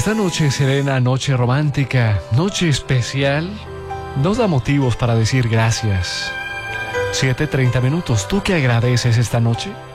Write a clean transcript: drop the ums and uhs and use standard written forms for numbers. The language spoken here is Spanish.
Esta noche serena, noche romántica, noche especial, nos da motivos para decir gracias. 7:30. ¿Tú qué agradeces esta noche?